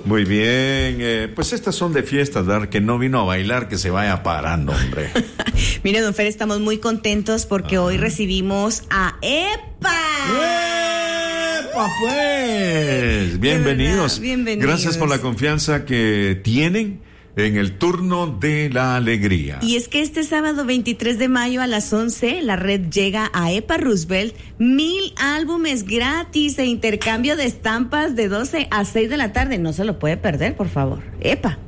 Muy bien, pues estas son de fiestas, ¿verdad? Que no vino a bailar, que se vaya parando, hombre. Mire, don Fer, estamos muy contentos porque hoy recibimos a EPA. ¡Epa, pues! Bienvenidos. Bienvenidos. Gracias por la confianza que tienen en el turno de la alegría. Y es que este sábado 23 de mayo a las 11, la red llega a EPA Roosevelt, 1000 álbumes gratis e intercambio de estampas de 12 a 6 de la tarde. No se lo puede perder, por favor. EPA.